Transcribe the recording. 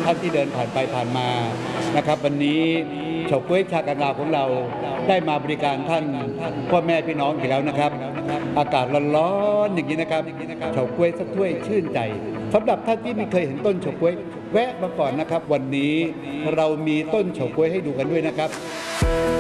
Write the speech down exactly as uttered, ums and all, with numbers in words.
ท่านที่เดินผ่านไปผ่านมานะครับวันนี้เฉาก๊วยชากังลาวของเราได้มาบริการท่านพ่อแม่พี่น้องอีกแล้วนะครับอากาศร้อนๆอย่างนี้นะครับเฉาก๊วยสักถ้วยชื่นใจสำหรับท่านที่ไม่เคยเห็นต้นเฉาก๊วยแวะมาก่อนนะครับวันนี้เรามีต้นเฉาก๊วยให้ดูกันด้วยนะครับ